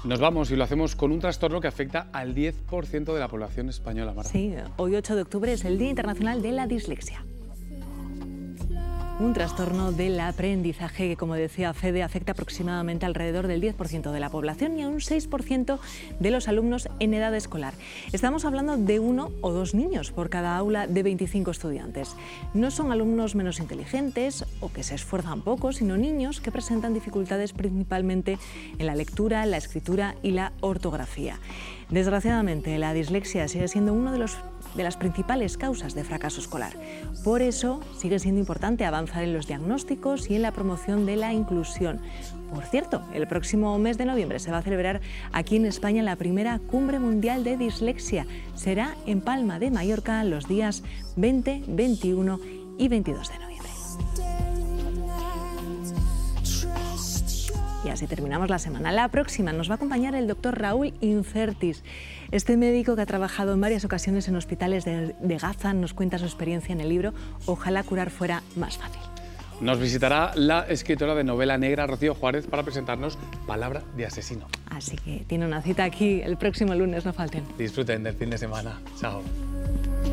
Nos vamos y lo hacemos con un trastorno que afecta al 10% de la población española, Marta. Sí, hoy 8 de octubre es el Día Internacional de la Dislexia. Un trastorno del aprendizaje que, como decía Fede, afecta aproximadamente alrededor del 10% de la población y a un 6% de los alumnos en edad escolar. Estamos hablando de 1 o 2 niños por cada aula de 25 estudiantes. No son alumnos menos inteligentes o que se esfuerzan poco, sino niños que presentan dificultades principalmente en la lectura, la escritura y la ortografía. Desgraciadamente, la dislexia sigue siendo uno de las principales causas de fracaso escolar. Por eso, sigue siendo importante avanzar en los diagnósticos y en la promoción de la inclusión. Por cierto, el próximo mes de noviembre se va a celebrar aquí en España la primera Cumbre Mundial de Dislexia. Será en Palma de Mallorca los días 20, 21 y 22 de noviembre. Y así terminamos la semana. La próxima nos va a acompañar el doctor Raúl Incertis. Este médico que ha trabajado en varias ocasiones en hospitales de Gaza nos cuenta su experiencia en el libro Ojalá curar fuera más fácil. Nos visitará la escritora de novela negra Rocío Juárez para presentarnos Palabra de asesino. Así que tiene una cita aquí el próximo lunes, no falten. Disfruten del fin de semana. Chao.